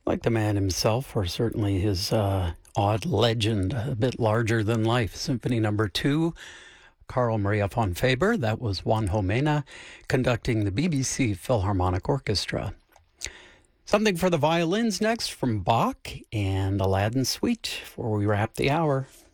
Like the man himself, or certainly his odd legend, a bit larger than life. Symphony Number 2, Carl Maria von Faber. That was Juan Jomena conducting the BBC Philharmonic Orchestra. Something for the violins next from Bach and Aladdin Suite before we wrap the hour.